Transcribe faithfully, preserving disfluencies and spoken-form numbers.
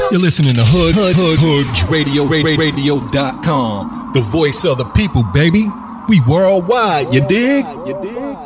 You're listening to Hood Hood Hood Hood Radio Radio dot com. The voice of the people, baby. We worldwide, you dig? You dig?